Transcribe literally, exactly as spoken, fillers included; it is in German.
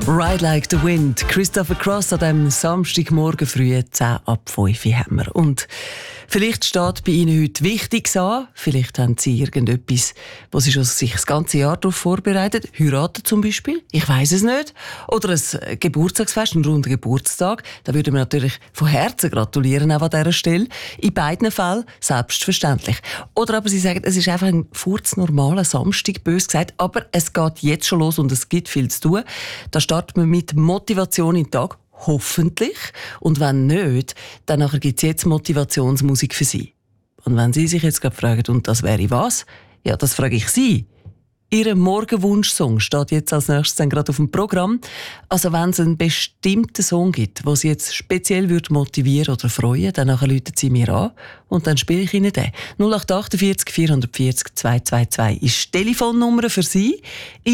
Ride Like the Wind, Christopher Cross an diesem Samstagmorgen früh zehn ab fünf haben wir. Und vielleicht steht bei Ihnen heute Wichtiges an. Vielleicht haben Sie irgendetwas, wo Sie schon sich das ganze Jahr darauf vorbereitet. Heiraten zum Beispiel, ich weiss es nicht. Oder ein Geburtstagsfest, einen runden Geburtstag. Da würden wir natürlich von Herzen gratulieren, auch an dieser Stelle. In beiden Fällen selbstverständlich. Oder aber Sie sagen, es ist einfach ein furznormaler Samstag, bös gesagt, aber es geht jetzt schon los und es gibt viel zu tun. Da starten wir mit Motivation in den Tag. Hoffentlich. Und wenn nicht, dann gibt es jetzt Motivationsmusik für Sie. Und wenn Sie sich jetzt gerade fragen, und das wäre was? Ja, das frage ich Sie. Ihr Morgenwunsch-Song steht jetzt als nächstes dann gerade auf dem Programm. Also wenn es einen bestimmten Song gibt, der Sie jetzt speziell motivieren oder freuen, dann rufen Sie mir an und dann spiele ich Ihnen den. null acht acht vier vier vier null zwei zwei zwei ist die Telefonnummer für Sie.